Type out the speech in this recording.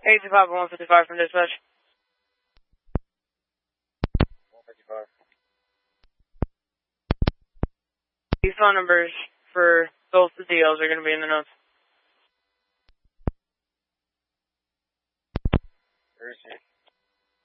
825 155 from dispatch. 155. The phone numbers for both the deals are going to be in the notes. Where is he?